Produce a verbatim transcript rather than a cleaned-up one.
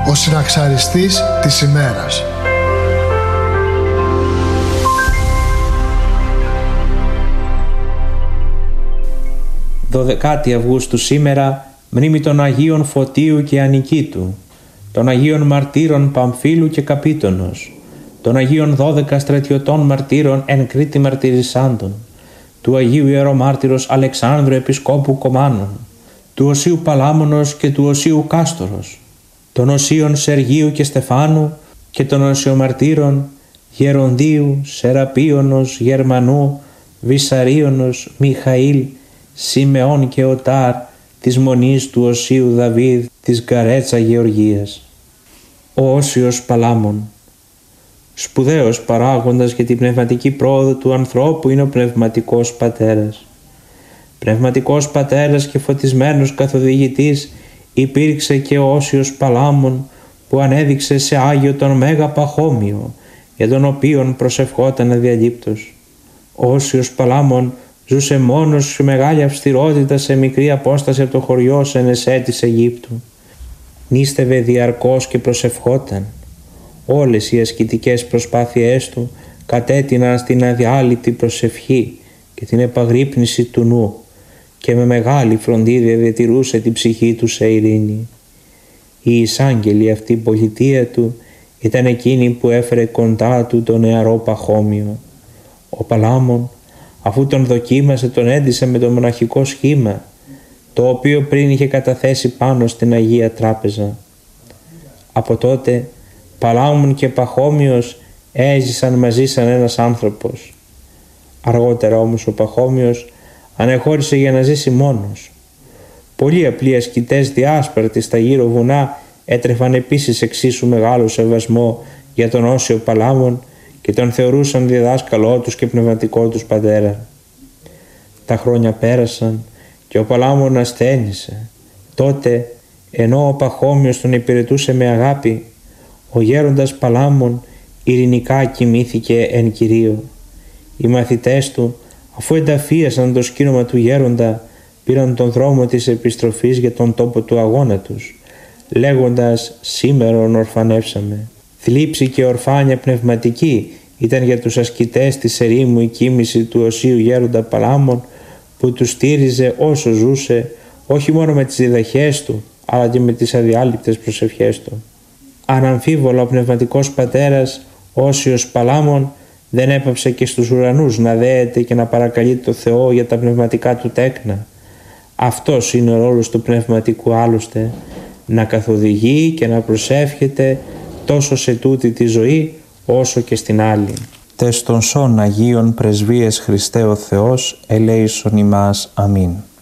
ο συναξαριστής της ημέρας. δωδεκάτη Αυγούστου σήμερα, μνήμη των Αγίων Φωτίου και Ανικήτου, των Αγίων Μαρτύρων Παμφύλου και Καπίτονος, των Αγίων δώδεκα στρατιωτών μαρτύρων εν Κρήτη μαρτυρισάντων, του Αγίου Ιερομάρτυρος Αλεξάνδρου Επισκόπου Κομάνων, του Οσίου Παλάμωνος και του Οσίου Κάστορος, των Οσίων Σεργίου και Στεφάνου και των Οσιομαρτύρων Γερονδίου, Σεραπίωνος, Γερμανού, Βυσαρίωνος, Μιχαήλ, Σιμεών και Οτάρ, της Μονής του Οσίου Δαβίδ, της Γκαρέτσα Γεωργίας. Ο Όσιος Παλάμων. Σπουδαίος παράγοντας για την πνευματική πρόοδο του ανθρώπου είναι ο πνευματικός πατέρας. Πνευματικός πατέρας και φωτισμένος καθοδηγητής υπήρξε και ο Όσιος Παλάμων, που ανέδειξε σε Άγιο τον Μέγα Παχώμιο, για τον οποίον προσευχόταν αδιαλείπτως. Ο Όσιος Παλάμων ζούσε μόνος σε μεγάλη αυστηρότητα σε μικρή απόσταση από το χωριό Σενεσέ της Αιγύπτου. Νίστευε διαρκώς και προσευχόταν. Όλες οι ασκητικές προσπάθειές του κατέτειναν στην αδιάλειπτη προσευχή και την επαγρύπνηση του νου και με μεγάλη φροντίδα διατηρούσε την ψυχή του σε ειρήνη. Η εισάγγελη αυτή πολιτεία του ήταν εκείνη που έφερε κοντά του τον νεαρό Παχώμιο. Ο Παλάμων, αφού τον δοκίμασε, τον έντυσε με το μοναχικό σχήμα, το οποίο πριν είχε καταθέσει πάνω στην Αγία Τράπεζα. Από τότε Παλάμων και Παχώμιος έζησαν μαζί σαν ένας άνθρωπος. Αργότερα όμως ο Παχώμιος ανεχώρησε για να ζήσει μόνος. Πολλοί απλοί ασκητές διάσπαρτοι στα γύρω βουνά έτρεφαν επίσης εξίσου μεγάλο σεβασμό για τον Όσιο Παλάμων και τον θεωρούσαν διδάσκαλό τους και πνευματικό τους πατέρα. Τα χρόνια πέρασαν και ο Παλάμων ασθένησε. Τότε, ενώ ο Παχώμιος τον υπηρετούσε με αγάπη, ο γέροντας Παλάμων ειρηνικά κοιμήθηκε εν Κυρίω. Οι μαθητές του, αφού ενταφίασαν το σκήνομα του γέροντα, πήραν τον δρόμο της επιστροφής για τον τόπο του αγώνα τους, λέγοντας «Σήμερον ορφανεύσαμε». Θλίψη και ορφάνια πνευματική ήταν για τους ασκητές της ερήμου η κοίμηση του Οσίου γέροντα Παλάμων, που τους στήριζε όσο ζούσε, όχι μόνο με τις διδαχές του, αλλά και με τις αδιάλειπτες προσευχές του. Αναμφίβολα ο πνευματικός πατέρας Όσιος Παλάμων δεν έπαψε και στους ουρανούς να δέεται και να παρακαλεί το Θεό για τα πνευματικά του τέκνα. Αυτός είναι ο ρόλος του πνευματικού άλλωστε, να καθοδηγεί και να προσεύχεται τόσο σε τούτη τη ζωή όσο και στην άλλη. Τες των σών Αγίων Πρεσβείες Χριστέ ο Θεός ελέησον ημάς. Αμήν.